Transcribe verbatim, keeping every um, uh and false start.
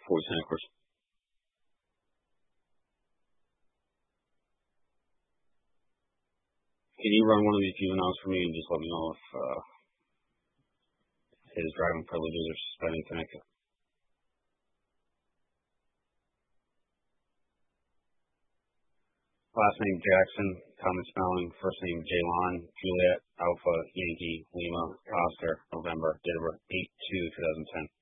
forty Santa Cruz. Can you run one of these juveniles for me and just let me know if uh, his driving privileges are suspended tonight? Last name Jackson, common spelling, first name Jaylon, Juliet, Alpha, Yankee, Lima, Oscar, November, date of birth eight two two thousand ten.